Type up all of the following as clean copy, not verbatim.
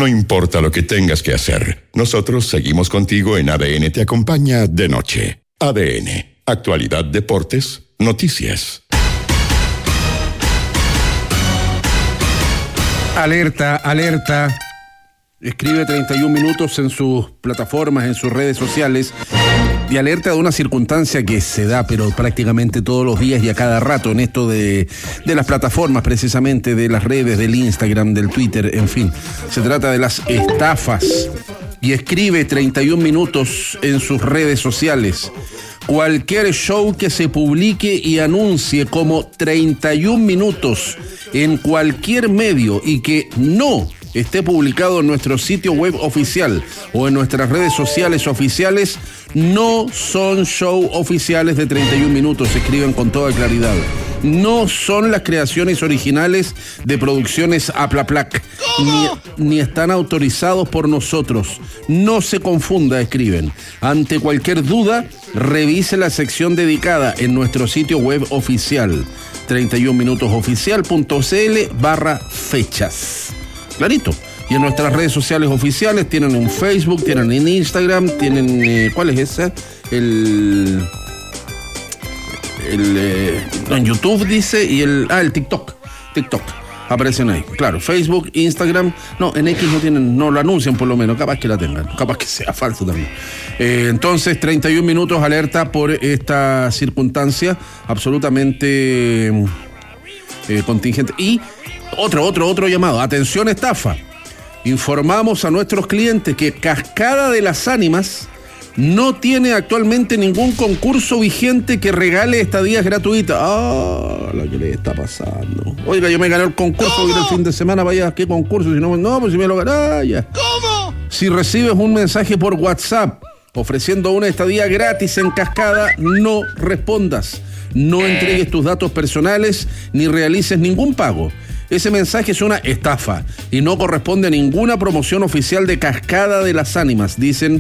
No importa lo que tengas que hacer, nosotros seguimos contigo en ADN Te Acompaña de Noche. ADN, actualidad, deportes, noticias. Alerta, alerta. Escribe 31 minutos en sus plataformas, en sus redes sociales, y alerta de una circunstancia que se da, pero prácticamente todos los días y a cada rato en esto de las plataformas, precisamente de las redes, del Instagram, del Twitter, en fin. Se trata de las estafas. Y escribe 31 minutos en sus redes sociales. Cualquier show que se publique y anuncie como 31 minutos en cualquier medio y que no esté publicado en nuestro sitio web oficial o en nuestras redes sociales oficiales, no son show oficiales de 31 minutos, escriben con toda claridad. No son las creaciones originales de producciones Aplaplac, ni están autorizados por nosotros. No se confunda, escriben. Ante cualquier duda, revise la sección dedicada en nuestro sitio web oficial, 31minutosoficial.cl/fechas. Clarito. Y en nuestras redes sociales oficiales tienen un Facebook, tienen en Instagram, tienen... ¿cuál es esa? En YouTube dice, y el TikTok. Aparecen ahí, claro, Facebook, Instagram, no, en X no tienen, no lo anuncian por lo menos, capaz que la tengan, capaz que sea falso también. Entonces, 31 minutos alerta por esta circunstancia absolutamente contingente. Y otro llamado, atención estafa. Informamos a nuestros clientes que Cascada de las Ánimas no tiene actualmente ningún concurso vigente que regale estadías gratuitas. Lo que le está pasando. Oiga, yo me gané el concurso, voy el fin de semana, vaya, ¿qué concurso? Si no, pues si me lo gané, ya. ¿Cómo? Si recibes un mensaje por WhatsApp ofreciendo una estadía gratis en Cascada, no respondas. No entregues tus datos personales ni realices ningún pago. Ese mensaje es una estafa y no corresponde a ninguna promoción oficial de Cascada de las Ánimas, dicen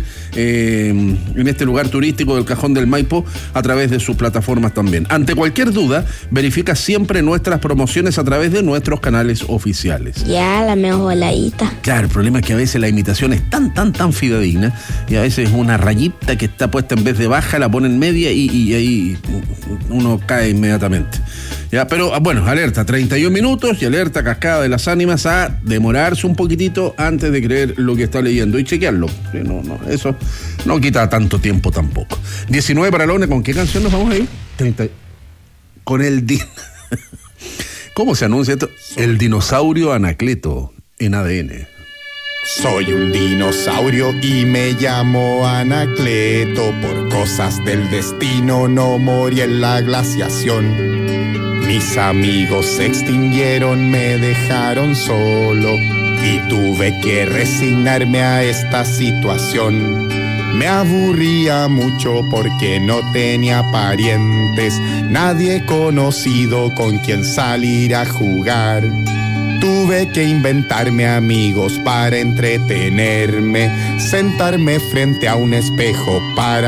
en este lugar turístico del Cajón del Maipo a través de sus plataformas también. Ante cualquier duda, verifica siempre nuestras promociones a través de nuestros canales oficiales. Ya, la mejor voladita. Claro, el problema es que a veces la imitación es tan fidedigna y a veces una rayita que está puesta en vez de baja la ponen media y ahí uno cae inmediatamente. Ya, pero bueno, alerta, 31 minutos y alerta Cascada de las Ánimas a demorarse un poquitito antes de creer lo que está leyendo y chequearlo. Eso no quita tanto tiempo tampoco. 19 para la una, ¿con qué canción nos vamos a ir? 30. Con el ¿Cómo se anuncia esto? El dinosaurio Anacleto en ADN. Soy un dinosaurio y me llamo Anacleto. Por cosas del destino no morí en la glaciación. Mis amigos se extinguieron, me dejaron solo y tuve que resignarme a esta situación. Me aburría mucho porque no tenía parientes, nadie conocido con quien salir a jugar. Tuve que inventarme amigos para entretenerme, sentarme frente a un espejo para